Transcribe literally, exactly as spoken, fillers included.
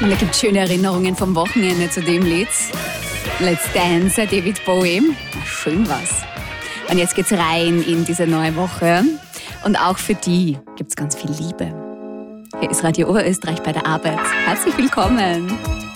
Und da gibt es schöne Erinnerungen vom Wochenende zu dem Lied. Let's Dance, David Bowie. Schön was. Und jetzt geht's rein in diese neue Woche. Und auch für die gibt's ganz viel Liebe. Hier ist Radio Oberösterreich bei der Arbeit. Herzlich willkommen.